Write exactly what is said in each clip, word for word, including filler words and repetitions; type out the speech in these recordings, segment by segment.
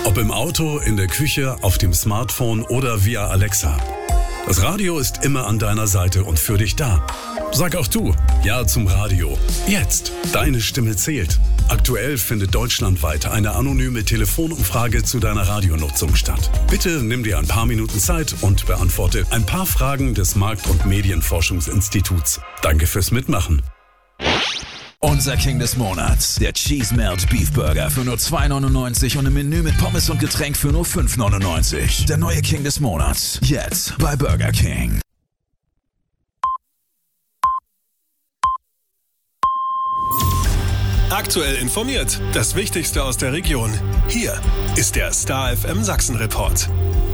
Ob im Auto, in der Küche, auf dem Smartphone oder via Alexa. Das Radio ist immer an deiner Seite und für dich da. Sag auch du Ja zum Radio. Jetzt. Deine Stimme zählt. Aktuell findet deutschlandweit eine anonyme Telefonumfrage zu deiner Radionutzung statt. Bitte nimm dir ein paar Minuten Zeit und beantworte ein paar Fragen des Markt- und Medienforschungsinstituts. Danke fürs Mitmachen. Unser King des Monats, der Cheese Melt Beef Burger für nur zwei neunundneunzig und im Menü mit Pommes und Getränk für nur fünf neunundneunzig. Der neue King des Monats, jetzt bei Burger King. Aktuell informiert, das Wichtigste aus der Region. Hier ist der Star F M Sachsen Report.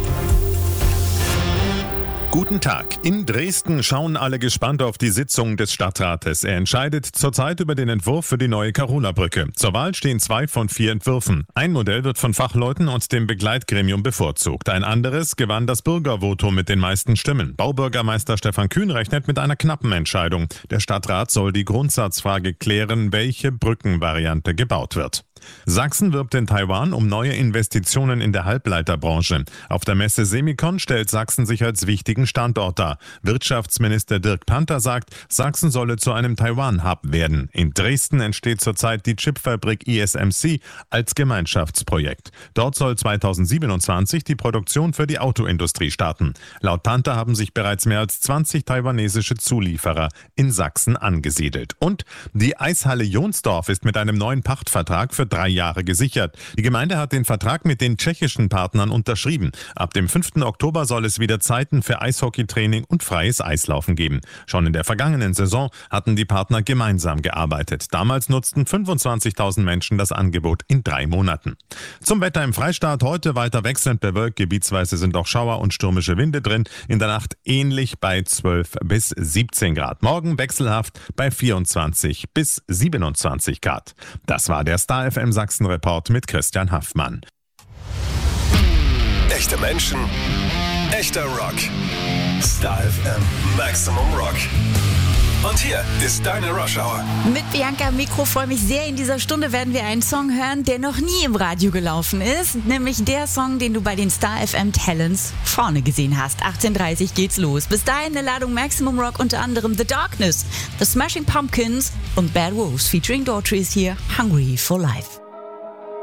Guten Tag. In Dresden schauen alle gespannt auf die Sitzung des Stadtrates. Er entscheidet zurzeit über den Entwurf für die neue Carola-Brücke. Zur Wahl stehen zwei von vier Entwürfen. Ein Modell wird von Fachleuten und dem Begleitgremium bevorzugt. Ein anderes gewann das Bürgervotum mit den meisten Stimmen. Baubürgermeister Stefan Kühn rechnet mit einer knappen Entscheidung. Der Stadtrat soll die Grundsatzfrage klären, welche Brückenvariante gebaut wird. Sachsen wirbt in Taiwan um neue Investitionen in der Halbleiterbranche. Auf der Messe Semicon stellt Sachsen sich als wichtigen Standort dar. Wirtschaftsminister Dirk Panther sagt, Sachsen solle zu einem Taiwan-Hub werden. In Dresden entsteht zurzeit die Chipfabrik I S M C als Gemeinschaftsprojekt. Dort soll zweitausendsiebenundzwanzig die Produktion für die Autoindustrie starten. Laut Panther haben sich bereits mehr als zwanzig taiwanesische Zulieferer in Sachsen angesiedelt. Und die Eishalle Jonsdorf ist mit einem neuen Pachtvertrag für drei Jahre gesichert. Die Gemeinde hat den Vertrag mit den tschechischen Partnern unterschrieben. Ab dem fünften Oktober soll es wieder Zeiten für Eishockeytraining und freies Eislaufen geben. Schon in der vergangenen Saison hatten die Partner gemeinsam gearbeitet. Damals nutzten fünfundzwanzigtausend Menschen das Angebot in drei Monaten. Zum Wetter im Freistaat: heute weiter wechselnd bewölkt, gebietsweise sind auch Schauer und stürmische Winde drin. In der Nacht ähnlich bei zwölf bis siebzehn Grad. Morgen wechselhaft bei vierundzwanzig bis siebenundzwanzig Grad. Das war der Star F M Sachsen Report mit Christian Haffmann. Echte Menschen, echter Rock. Star F M Maximum Rock. Und hier ist deine Rush Hour. Mit Bianca am Mikro freue mich sehr. In dieser Stunde werden wir einen Song hören, der noch nie im Radio gelaufen ist. Nämlich der Song, den du bei den Star F M Talents vorne gesehen hast. achtzehn Uhr dreißig geht's los. Bis dahin eine Ladung Maximum Rock, unter anderem The Darkness, The Smashing Pumpkins und Bad Wolves featuring Daughtry ist hier, Hungry for Life.